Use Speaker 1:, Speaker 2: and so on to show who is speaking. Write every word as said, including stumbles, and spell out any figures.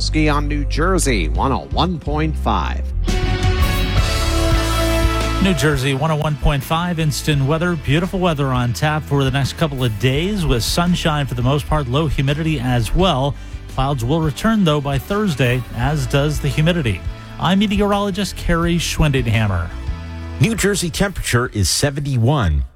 Speaker 1: Pawlowski on New Jersey one oh one point five.
Speaker 2: New Jersey one oh one point five instant weather. Beautiful weather on tap for the next couple of days with sunshine for the most part, low humidity as well. Clouds will return, though, by Thursday, as does the humidity. I'm meteorologist Carrie Schwindenhammer.
Speaker 3: New Jersey temperature is seventy-one.